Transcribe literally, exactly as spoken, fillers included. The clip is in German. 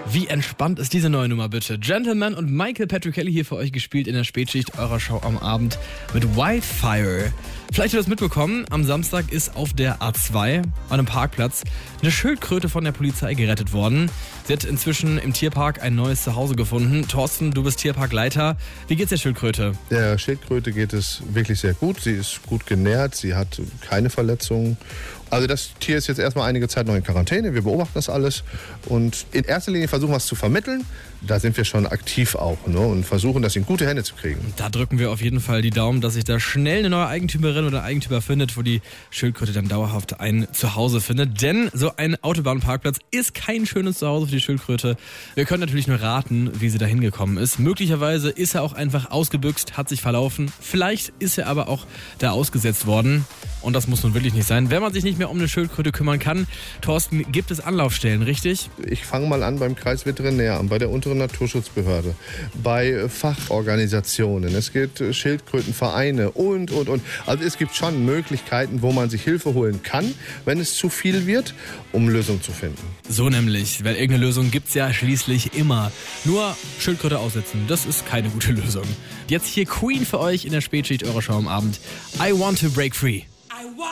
Wie entspannt ist diese neue Nummer bitte? Gentleman und Michael Petruccelli hier für euch gespielt in der Spätschicht eurer Show am Abend mit Wildfire. Vielleicht habt ihr das mitbekommen, am Samstag ist auf der A zwei an einem Parkplatz eine Schildkröte von der Polizei gerettet worden. Sie hat inzwischen im Tierpark ein neues Zuhause gefunden. Thorsten, du bist Tierparkleiter. Wie geht's der Schildkröte? Der Schildkröte geht es wirklich sehr gut. Sie ist gut genährt, sie hat keine Verletzungen. Also das Tier ist jetzt erstmal einige Zeit noch in Quarantäne. Wir beobachten das alles und in erster Linie versuchen wir es zu vermitteln. Da sind wir schon aktiv auch, ne? Und versuchen, das in gute Hände zu kriegen. Da drücken wir auf jeden Fall die Daumen, dass sich da schnell eine neue Eigentümerin oder Eigentümer findet, wo die Schildkröte dann dauerhaft ein Zuhause findet. Denn so ein Autobahnparkplatz ist kein schönes Zuhause für die Schildkröte. Wir können natürlich nur raten, wie sie da hingekommen ist. Möglicherweise ist er auch einfach ausgebüxt, hat sich verlaufen. Vielleicht ist er aber auch da ausgesetzt worden. Und das muss nun wirklich nicht sein. Wenn man sich nicht mehr um eine Schildkröte kümmern kann, Thorsten, gibt es Anlaufstellen, richtig? Ich fange mal an beim Kreisveterinäramt, bei der unteren Naturschutzbehörde, bei Fachorganisationen. Es gibt Schildkrötenvereine und, und, und. Also es gibt schon Möglichkeiten, wo man sich Hilfe holen kann, wenn es zu viel wird, um Lösungen zu finden. So nämlich, weil irgendeine Lösung gibt's ja schließlich immer. Nur Schildkröte aussetzen, das ist keine gute Lösung. Jetzt hier Queen für euch in der Spätschicht eurer Show am Abend. I want to break free.